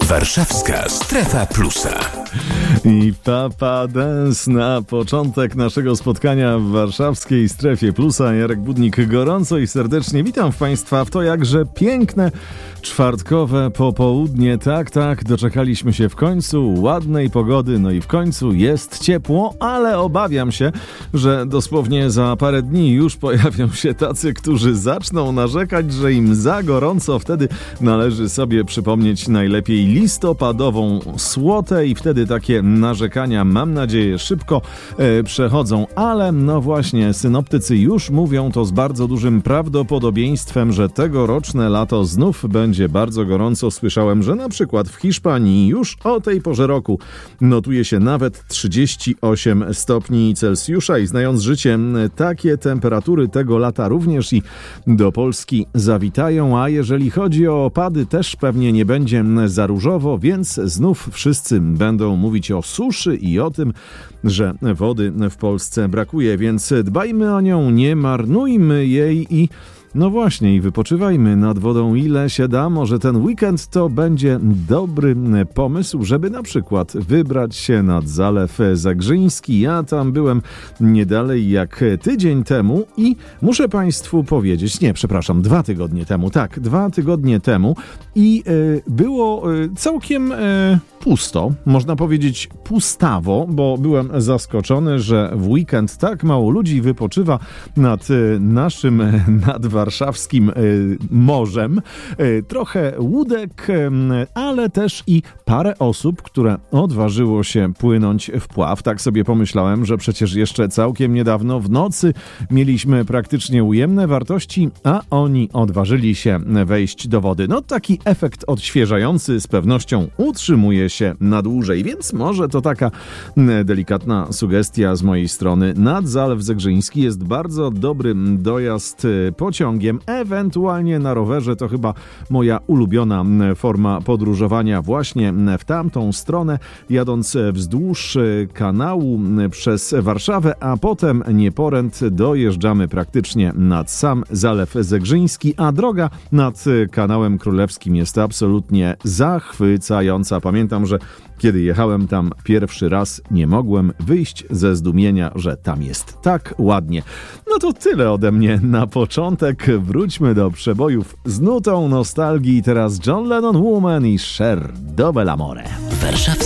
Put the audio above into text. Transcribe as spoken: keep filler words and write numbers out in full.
Warszawska Strefa Plusa. I Papa Dance na początek naszego spotkania w warszawskiej Strefie Plusa. Jarek Budnik gorąco i serdecznie witam Państwa w to jakże piękne czwartkowe popołudnie. Tak, tak, doczekaliśmy się w końcu ładnej pogody, no i w końcu jest ciepło, ale obawiam się, że dosłownie za parę dni już pojawią się tacy, którzy zaczną narzekać, że im za gorąco. Wtedy należy sobie przypomnieć najlepiej listopadową słotę i wtedy takie narzekania, mam nadzieję, szybko e, przechodzą, ale no właśnie, synoptycy już mówią to z bardzo dużym prawdopodobieństwem, że tegoroczne lato znów będzie bardzo gorąco. Słyszałem, że na przykład w Hiszpanii już o tej porze roku notuje się nawet trzydzieści osiem stopni Celsjusza i znając życie, takie temperatury tego lata również i do Polski zawitają, a jeżeli chodzi o opady, też pewnie nie będzie za różowo, więc znów wszyscy będą mówić o suszy i o tym, że wody w Polsce brakuje, więc dbajmy o nią, nie marnujmy jej i no właśnie, i wypoczywajmy nad wodą ile się da. Może ten weekend to będzie dobry pomysł, żeby na przykład wybrać się nad Zalew Zagrzyński. Ja tam byłem nie dalej jak tydzień temu i muszę Państwu powiedzieć, nie, przepraszam, dwa tygodnie temu, tak, dwa tygodnie temu i y, było y, całkiem y, pusto, można powiedzieć pustawo, bo byłem zaskoczony, że w weekend tak mało ludzi wypoczywa nad y, naszym, nad warszawskim y, morzem. Y, trochę łódek, y, ale też i parę osób, które odważyło się płynąć w pław. Tak sobie pomyślałem, że przecież jeszcze całkiem niedawno w nocy mieliśmy praktycznie ujemne wartości, a oni odważyli się wejść do wody. No taki efekt odświeżający z pewnością utrzymuje się na dłużej, więc może to taka delikatna sugestia z mojej strony. Nad Zalew Zegrzyński jest bardzo dobry dojazd pociągiem, ewentualnie na rowerze. To chyba moja ulubiona forma podróżowania właśnie w tamtą stronę, jadąc wzdłuż kanału przez Warszawę, a potem Nieporęt dojeżdżamy praktycznie nad sam Zalew Zegrzyński, a droga nad kanałem królewskim jest absolutnie zachwycająca. Pamiętam, że kiedy jechałem tam pierwszy raz, nie mogłem wyjść ze zdumienia, że tam jest tak ładnie. No to tyle ode mnie na początek. Wróćmy do przebojów z nutą nostalgii. Teraz John Lennon Woman i Cher do Bellamore. Warszawska